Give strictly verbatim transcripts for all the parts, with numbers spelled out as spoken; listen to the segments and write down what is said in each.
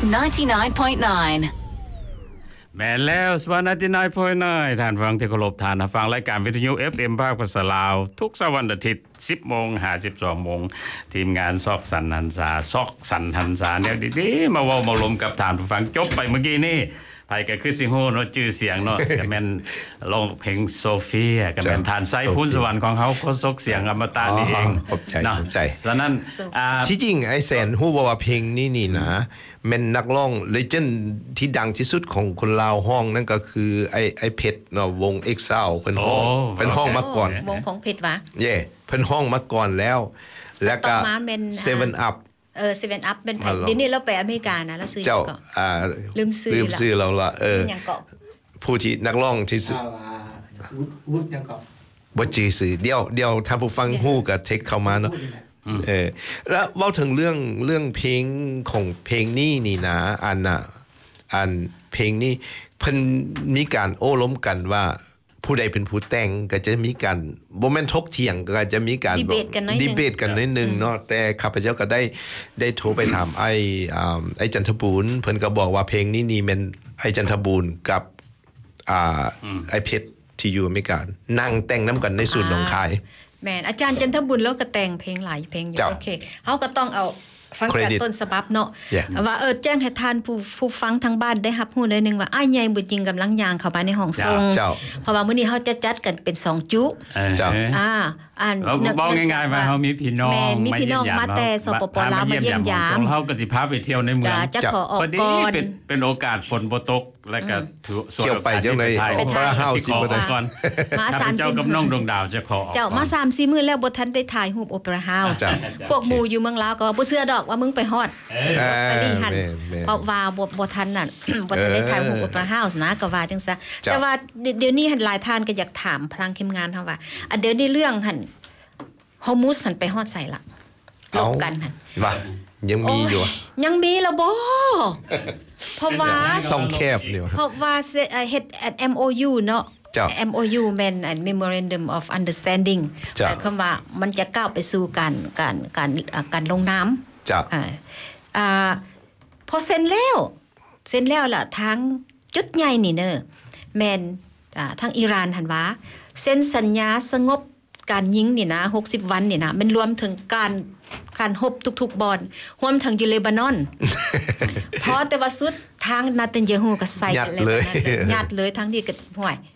ninety-nine point nine แม่นแล้วสวัสดีที่นายพ่อยนายท่านฟังที่เคารพท่านฟังรายการวิทยุ เอฟ เอ็ม ภาคภาษาลาวทุกเสาร์วันอาทิตย์ สิบโมง ห้าสิบสอง นทีมงานซอกสันหันษาซอกสันหันษาแนวดีๆมาเว้ามาลมกับท่านผู้ฟังจบไปเมื่อกี้นี่ไผก็คือสิฮู้เนาะชื่อเสียงเนาะก็แม่นร้องเพลงโซเฟียก็แม่นทานไซพูนสวรรค์ของเขาโคศกเสียงอมตะนี่เองขอบใจขอบใจฉะนั้นอ่าที่จริงไอ้แสนฮู้ว่าเพลงนี้นี่นะแม่นนักร้องเลเจนด์ที่ดังที่สุดของคนลาวห้องนั่นก็คือไอ้ไอ้เพชรเนาะวง Exile เพิ่นห้องเพิ่นห้องมาก่อนวงของเพชรวะเย่เพิ่นห้องมาก่อนแล้วแล้วก็ เซเว่น Up เออ เซเว่น Up เป็นเพลงเดี๋ยวนี้เราไปอเมริกานะแล้วซื้อเจ้าอ่าลืมซื้อลืมซื้อเราละเออยังเกาะผู้ที่นักร้องที่สุดวุฒิยังเกาะบ่จื้อซื้อเดี๋ยวเดี๋ยวถ้าผู้ฟังฮู้ก็เทคเข้ามาเนาะเออแล้วเว้าถึงเรื่องเรื่องเพลงของเพลงนี้นี่นะอันน่ะอันเพลงนี้เพิ่นมีการโอ้ล้มกันว่าผู้ใดเป็นผู้แต่งก็จะมีการบ่แม่นถกเถียงก็จะมีการดีเบตกันหน่อยนึงดีเบตกันนิดนึงเนาะแต่ข้าพเจ้าก็ได้ได้โทรไปถามไอ้อ่าไอ้จันทบูรณ์เพิ่นก็บอกว่าเพลงนี้นี่แม่นไอ้จันทบูรณ์กับอ่าไอ้เพชรที่อยู่อเมริกานั่งแต่งนำกันในศูนย์หนองคายแม่นอาจารย์จันทบุญแล้วก็แต่งเพลงหลายเพลงอยู่โอเคเฮาก็ต้องเอาฟังจากต้นฉบับเนาะว่าเออแจ้งให้ท่านผู้ผู้ฟังทางบ้านได้รับรู้ได้นึงว่าอ้ายใหญ่บ่จริงกำลังย่างเข้ามาในห้องส่งเพราะว่ามื้อนี้เฮาจะจัดกันเป็นสองจุเจ้าอ่าอันบอกง่ายๆว่าเฮามีพี่น้องมีพี่น้องมาแต่สปปลาวมาเยี่ยมยามเฮาก็สิพาไปเที่ยวในเมืองจะขอออกก่อนเป็นเป็นโอกาสฝนบ่ตกแล้วก็ถือส่วนไปจังได๋พระเฮาสิบ่ได้ก่อนมาสามสิบเจ้ากับน้องดวงดาวจะขอเจ้ามา สามสี่ มื้อแล้วบ่ทันได้ถ่ายรูปโอเปร่าเฮาส์พวกหมู่อยู่เมืองลาวก็บ่เชื่อดอกว่ามึงไปฮอดออสเตรเลียหั่นเพราะว่าบ่บ่ทันน่ะบ่ทันได้ถ่ายรูปโอเปร่าเฮาส์นะก็ว่าจังซะแต่ว่าเดี๋ยวนี้หั่นหลายท่านก็อยากถามพลังทีมงานเฮาว่าอันเดี๋ยวนี้เรื่องหั่นฮอร์มุสหั่นไปฮอดใส่ละลบกันหั่นว่ายังมีอยู่ยังมีแล้วบ่เพราะว่าซ่องแคบนี่เพราะว่าเฮ็ด เอ็ม โอ ยู เนาะ เอ็ม โอ ยู แม่น Memorandum of Understanding หมายความว่ามันจะก้าวไปสู่การการการการลงนามจ้ะอ่าพอเซ็นแล้วเซ็นแล้วล่ะทางจุดใหญ่นี่เด้อแม่นอ่าทางอิหร่านหั่นว่าเซ็นสัญญาสงบการยิงนี่นะหกสิบวันนี่นะมันรวมถึงการการรบทุกๆบอนรวมถึงอยู่เลบานอนเพราะแต่ว่าสุดทางนาตันยาฮูก็ใส่เลยญาติเลยทั้งที่ก็ห่วย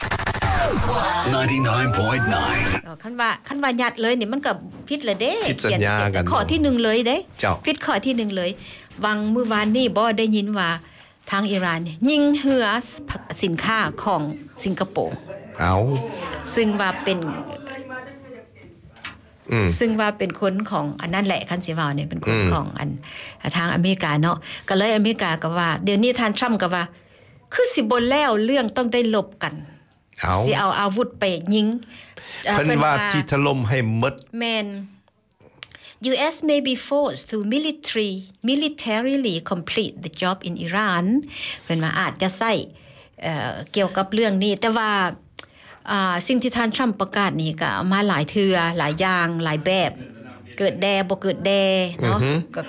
ninety-nine point nine อ๋อคันว่าคันว่าญาติเลยนี่มันก็ผิดเลยเด้ผิดสัญญากันข้อที่หนึ่งเลยเด้เจ้าผิดข้อที่หนึ่งเลยวังมื้อวานนี้บ่ได้ยินว่าทางอิหร่านเนี่ยยิงเหือสินค้าของสิงคโปร์เอ้าซึ่งว่าเป็นซึ่งว่าเป็นคนของอันนั้นแหละคันสิว่าเนี่ยเป็นคนของอันทางอเมริกาเนาะก็เลยอเมริกาก็ว่าเดี๋ยวนี้ท่านทรัมป์ก็ว่าคือสิบ่แล้วเรื่องต้องได้ลบกันสิเอาอาวุธไปยิงเพิ่นว่าที่ถล่มให้หมดแม่น ยู เอส may be forced to military militarily complete the job in Iran เพิ่นว่าอาจจะใช้เอ่อเกี่ยวกับเรื่องนี้แต่ว่าอ่าสิ่งที่ท่านทรัมป์ประกาศนี่ก็มาหลายเทื่อหลายอย่างหลายแบบเกิดแดบ่เกิดแดเนาะก็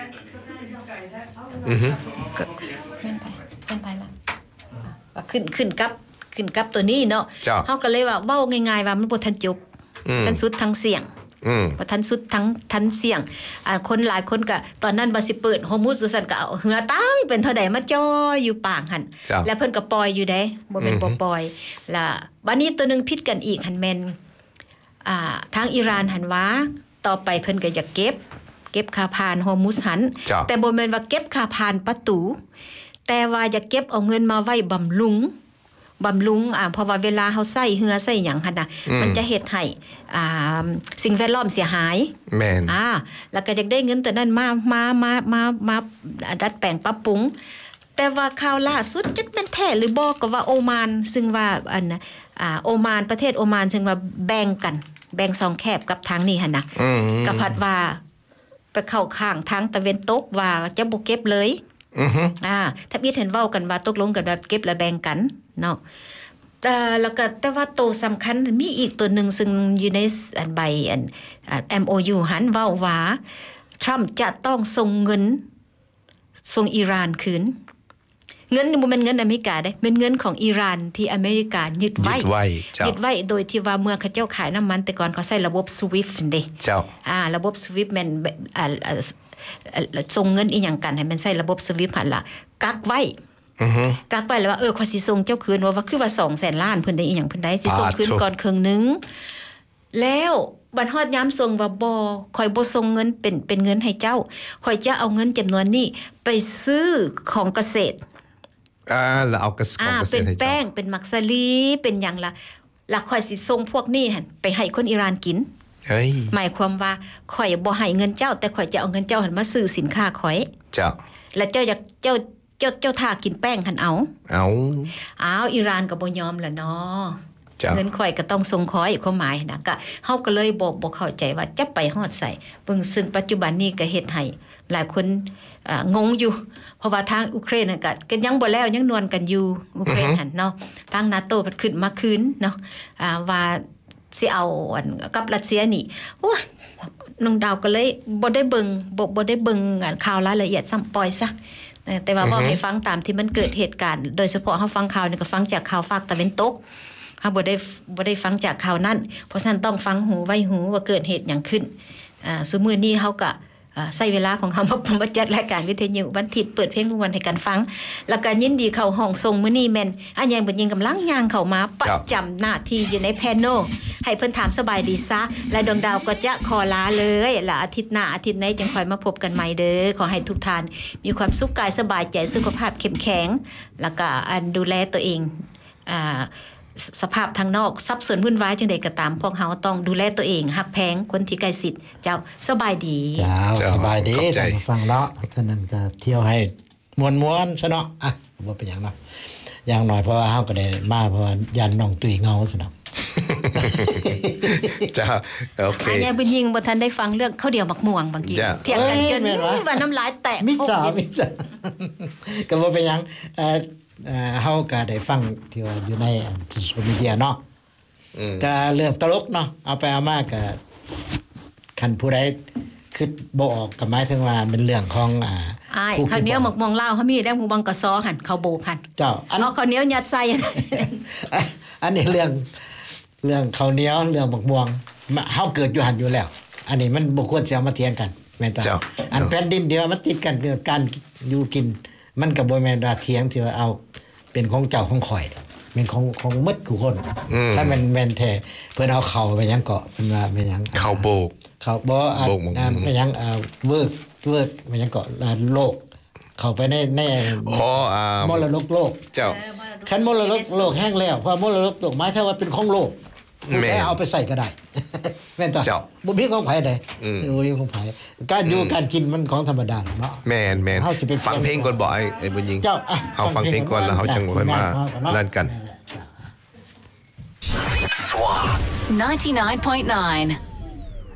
อือฮึก็แม่นไปแม่นไปล่ะก็ขึ้นขึ้นกับขึ้นกับตัวนี้เนาะเฮาก็เลยว่าเว้าง่ายๆว่ามันบ่ทันจบทันสุดทั้งเสียงอืมบ่ทันสุดทั้งทันเสียงอ่าคนหลายคนก็ตอนนั้นบ่สิเปิดฮอร์มุสซั่นก็เอาเหือตั้งเป็นเท่าใดมาจ่ออยู่ปากหั่นแล้วเพิ่นก็ปล่อยอยู่เด้บ่แม่นบ่ปล่อยล่ะบัดนี้ตัวนึงผิดกันอีกหั่นแม่นอ่าทางอิหร่านหั่นว่าต่อไปเพิ่นก็จะเก็บเก็บค่าผ่านฮอร์มุสหั่นแต่บ่แม่นว่าเก็บค่าผ่านประตูแต่ว่าจะเก็บเอาเงินมาไว้บำรุงบำรุงอ่าเพราะว่าเวลาเฮาใส่เหือใส่หยังหั่นน่ะมันจะเฮ็ดให้อ่าสิ่งแวดล้อมเสียหายแม่นอ่าแล้วก็อยากได้เงินตัวนั้นมามามามามาดัดแปลงปรับปรุงแต่ว่าข่าวล่าสุดจักแม่นแท้หรือบ่ก็ว่าโอมานซึ่งว่าอันน่ะอ่าโอมานประเทศโอมานซึ่งว่าแบ่งกันแบ่งสองแคบกับทางนี้หั่นน่ะก็พัดว่าไปเข้าข้างทางตะเวนตกว่าจะบ่เก็บเลยอือฮึอ่าถ้ามีเห็นเว้ากันว่าตกลงกันว่าเก็บและแบ่งกันเนาะแต่แล้วก็แต่ว่าโตสำคัญมีอีกตัวนึงซึ่งอยู่ในอันใบอัน เอ็ม โอ ยู หันเว้าว่าทรัมป์จะต้องส่งเงินส่งอิหร่านคืนเงินบ่แม่นเงินอเมริกาเด้เป็นเงินของอิหร่านที่อเมริกายึดไว้ยึดไว้เจ้ายึดไว้โดยที่ว่าเมื่อเขาเจ้าขายน้ำมันแต่ก่อนเขาใช้ระบบ Swift เด้เจ้าอ่าระบบ Swift แม่นอ่าส่งเงินอีหยังกันให้มันใช้ระบบ Swift หั่นล่ะกักไว้อือฮึกักไว้แล้วว่าเออขอยสิส่งเจ้าคืนว่าคือว่า สองแสน ล้านเพิ่นได้อีหยังเพิ่นได้สิส่งคืนก่อนครึ่งนึงแล้วบัดฮอดยามส่งว่าบ่ข่อยบ่ส่งเงินเป็นเป็นเงินให้เจ้าข่อยจะเอาเงินจำนวนนี้ไปซื้อของเกษตรอ่าแล้วเอากระสอบเป็นแป้งเป็นมักสลีเป็นหยังล่ะแล้วข่อยสิส่งพวกนี้หั่นไปให้คนอิหร่านกินเฮ้ยหมายความว่าข่อยบ่ให้เงินเจ้าแต่ข่อยจะเอาเงินเจ้าหั่นมาซื้อสินค้าข่อยเจ้าแล้วเจ้าอยากเจ้าเจ้าเจ้าท่ากินแป้งหั่นเอาเอาอ้าวอิหร่านก็บ่ยอมล่ะเนาะเงินข่อยก็ต้องส่งข่อยความหมายนะก็เฮาก็เลยบ่บ่เข้าใจว่าจะไปฮอดไสเบิ่งซึ่งปัจจุบันนี้ก็เฮ็ดให้หลายคนอ่างงอยู่เพราะว่าทางยูเครนน่ะก็ก็ยังบ่แล้วยังนวลกันอยู่ยูเครนหั่นเนาะทาง NATO มันขึ้นมาคืนเนาะอ่าว่าสิเอาอันกับรัสเซียนี่โอ้ยน้องดาวก็เลยบ่ได้เบิ่งบ่บ่ได้เบิ่งข่าวรายละเอียดซ้ำปล่อยซะแต่ว่าเว้าให้ฟังตามที่มันเกิดเหตุการณ์โดยเฉพาะเฮาฟังข่าวนี่ก็ฟังจากข่าวภาคตะวันตกเฮาบ่ได้บ่ได้ฟังจากข่าวนั้นเพราะฉะนั้นต้องฟังหูไว้หูว่าเกิดเหตุหยังขึ้นอ่าซุมื้อนี้เฮาก็ใช้เวลาของเฮามาจัดรายการวิทยุวันอาทิตย์เปิดเพลงทุกวันให้กันฟังแล้วก็ยินดีเข้าห้องส่งมื้อนี้แม่นอันยังบ่ยิงกำลังย่างเข้ามาประจำหน้าที่อยู่ในแพนโนให้เพิ่นถามสบายดีซะและดวงดาวก็จะขอลาเลยและอาทิตย์หน้าอาทิตย์ไหนจังค่อยมาพบกันใหม่เด้อขอให้ทุกท่านมีความสุขกายสบายใจสุขภาพเข้มแข็งแล้วก็อันดูแลตัวเองอ่าสภาพทางนอกซับซ้อนวุ่นวายจังได๋ก็ตามพวกเฮาต้องดูแลตัวเองฮักแพงคนที่ใกล้ชิดเจ้าสบายดีเจ้าสบายดีท่านผู้ฟังเนาะฉะนั้นก็เที่ยวให้ม่วนๆซะเนาะอ่ะบ่เป็นหยังเนาะอย่างน้อยเพราะว่าเฮาก็ได้มาเพราะว่ายันน้องตุ้ยเงาซะเนาะจ้าโอเคอันนี้บุญยิงบ่ทันได้ฟังเรื่องข้าวเดียวหมักม่วงบางทีเถียงกันจนว่าน้ำลายแตกมิจฉามิจฉาก็บ่เป็นหยังเอ่อเอ่อเฮาก็ได้ฟังที่ว่าอยู่ในโซเชียลมีเดียเนาะอืมก็เรื่องตลกเนาะเอาไปเอามาก็คันผู้ใดคิดบ่ออกก็หมายถึงว่าเป็นเรื่องของอ่าอ้ายข้าวเหนียวหมักม่วงลาวเฮามีได้หมู่บังกะซอหั่นข้าวโบกหั่นเจ้าอันเอาข้าวเหนียวยัดใส่อันนี้เรื่องเรื่องข้าวเหนียวเรื่องหมักม่วงเฮาเกิดอยู่หั่นอยู่แล้วอันนี้มันบ่ควรสิเอามาเถียงกันแม่นจ้ะอันแผ่นดินเดียวมันติดกันคือการอยู่กินมันก็บ่แม่นว่าเถียงสิว่าเอาเป็นของเจ้าของข่อยเป็นของของหมดทุกคนถ้ามันแม่นแท้เพิ่นเอาเข้าไปหยังเกาะเพิ่นว่าเป็นหยังเข้าโบกเข้าบ่อ่าเป็นหยังอ่าเวิร์กเวิร์กเป็นหยังเกาะโลกเข้าไปในในอ๋ออ่ามรดกโลกเจ้าคันมรดกโลกแห้งแล้วเพราะมรดกโลกหมายถึงว่าเป็นของโลกแม่เอาไปใส่ก็ได้แม่นจ้ะบ่มีของไผได้บ่มีของไผการอยู่การกินมันของธรรมดาเนาะแม่นๆฟังเพลงก่อนบ่ไอ้ไอ้บุญยิงเจ้าเฮาฟังเพลงก่อนแล้วเฮาจังค่อยมาลั่นกัน ninety-nine point nine